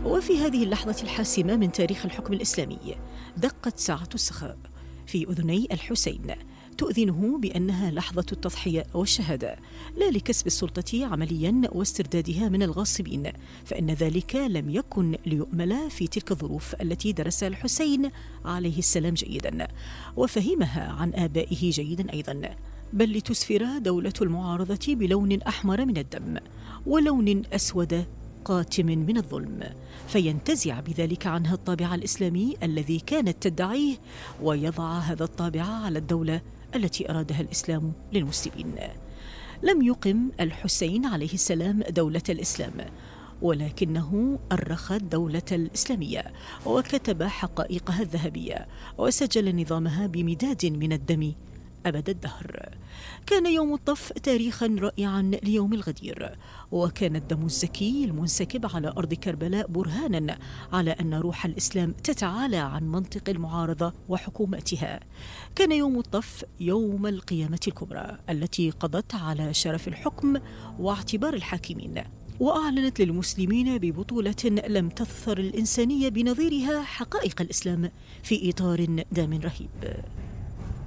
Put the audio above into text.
وفي هذه اللحظة الحاسمة من تاريخ الحكم الإسلامي دقت ساعة السخاء في أذني الحسين، تؤذنه بأنها لحظة التضحية والشهادة، لا لكسب السلطة عمليا واستردادها من الغاصبين، فإن ذلك لم يكن ليؤمل في تلك الظروف التي درسها الحسين عليه السلام جيدا وفهمها عن آبائه جيدا أيضا، بل لتسفر دولة المعارضة بلون أحمر من الدم ولون أسود قاتم من الظلم، فينتزع بذلك عنها الطابع الإسلامي الذي كانت تدعيه، ويضع هذا الطابع على الدولة التي أرادها الإسلام للمسلمين. لم يقم الحسين عليه السلام دولة الإسلام، ولكنه أرخ الدولة الإسلامية وكتب حقائقها الذهبية وسجل نظامها بمداد من الدم أبد الدهر. كان يوم الطف تاريخا رائعا ليوم الغدير، وكان الدم الزكي المنسكب على أرض كربلاء برهانا على أن روح الإسلام تتعالى عن منطق المعارضة وحكوماتها. كان يوم الطف يوم القيامة الكبرى التي قضت على شرف الحكم واعتبار الحاكمين، وأعلنت للمسلمين ببطولة لم تظفر الإنسانية بنظيرها حقائق الإسلام في إطار دام رهيب.